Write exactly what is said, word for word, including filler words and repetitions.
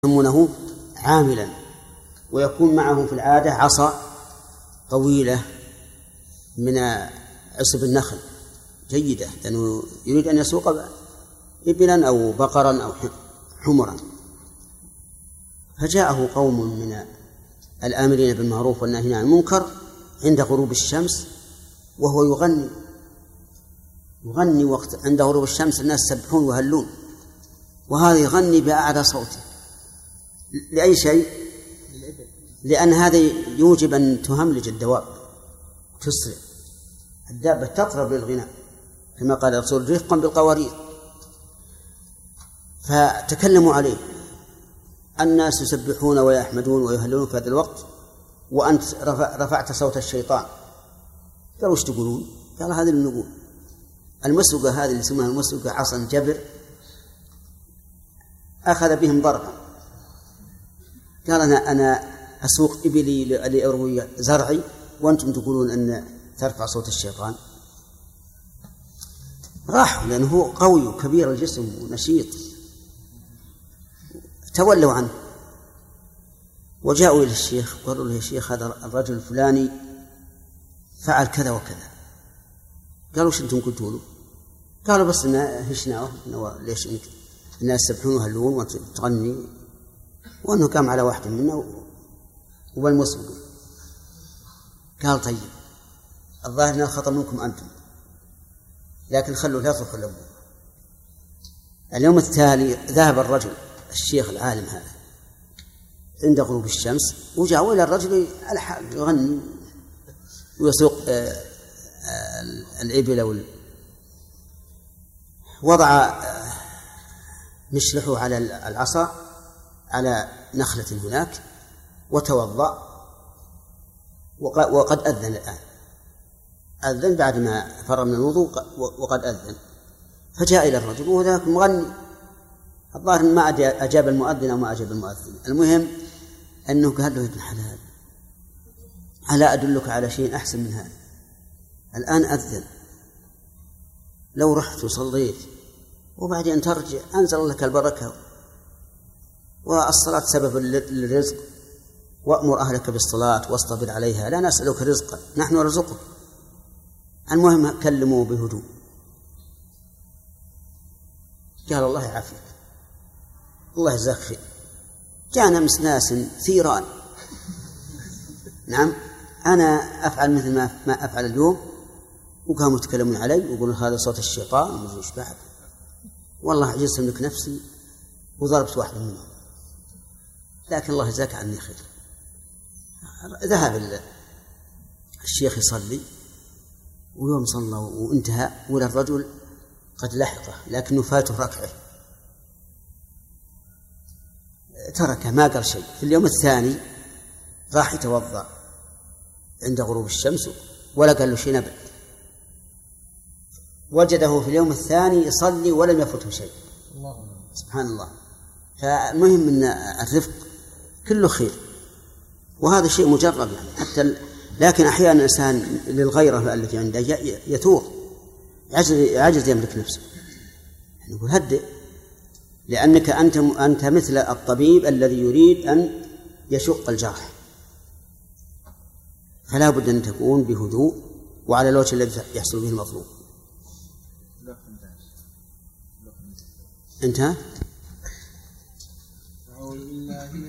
يسمونه عاملا، ويكون معه في العادة عصا طويلة من عصب النخل جيدة، لأنه يريد أن يسوق إبلا أو بقرا أو حمرا. فجاءه قوم من الآمرين بالمعروف والناهين عن المنكر عند غروب الشمس وهو يغني يغني وقت عند غروب الشمس الناس يسبحون ويهلون، وهذا يغني بأعلى صوته. لأي شيء؟ لأن هذا يوجب أن تهملج الدواب تسرع، الدابة تطرب للغناء كما قال الرسول رفقا بالقوارير. فتكلموا عليه، الناس يسبحون ويحمدون ويهللون في هذا الوقت وأنت رفعت صوت الشيطان. قالوا وش تقولون؟ قال هذا اللي نقول. المسوقة هذه اللي اسمها المسوقة عصا جبر أخذ بهم ضربا. قال أنا أنا أسوق إبلي لأروي زرعي وأنتم تقولون أن ترفع صوت الشيطان. راحوا لأنه قوي وكبير الجسم ونشيط، تولوا عنه وجاءوا إلى الشيخ قالوا له يا شيخ هذا الرجل الفلاني فعل كذا وكذا. قالوا وش أنتم قلتوا له؟ قالوا بس إننا هشناه ليش الناس يسبحون ويهلون وتغني، وأنه قام على واحد منا وبالمسبق. قال طيب الظاهر أن الخطأ منكم أنتم، لكن خلوا لا تروحوا له. اليوم التالي ذهب الرجل الشيخ العالم هذا عند غروب الشمس وجاءوا إلى الرجل على حال يغني ويسوق الإبل وال... وضع مشلحه على العصا على نخلة هناك وتوضأ، وقد أذن الآن، أذن بعد ما فرغ من الوضوء وقد أذن. فجاء إلى الرجل وذاك مغني، الظاهر ما أجاب المؤذن أو ما أجاب المؤذن. المهم أنه قال له ابن حلال ألا أدلك على شيء أحسن من هذا؟ الآن أذن، لو رحت وصليت وبعدين ترجع أنزل لك البركة، والصلاة سبب للرزق، وأمر أهلك بالصلاة واصطبر عليها لا نسألك رزقا نحن نرزقك. المهم كلموا بهدوء. قال الله يعافيك الله يجزاك خير، جاءنا أمس ناس ثيران، نعم أنا أفعل مثل ما أفعل اليوم، وقاموا يتكلمون علي ويقولون هذا صوت الشيطان ومش بعد. والله عجزت أملك نفسي وضربت واحد منهم، لكن الله يجزاك عني خير. ذهب الشيخ يصلي، ويوم صلى وانتهى ولا الرجل قد لحقه لكنه فاته ركعه، تركه ما قال شيء. في اليوم الثاني راح يتوضأ عند غروب الشمس ولا قال له شيء أبدا، وجده في اليوم الثاني يصلي ولم يفته شيء. سبحان الله. فالمهم أن الرفق كله خير، وهذا شيء مجرب يعني حتى ال... لكن أحيانا الإنسان للغيرة التي عنده يثور عجز عجز يملك نفسه، يعني يقول هدئ، لأنك أنت أنت مثل الطبيب الذي يريد أن يشق الجرح، فلا بد أن تكون بهدوء وعلى الوجه الذي يحصل به المطلوب. انتهى.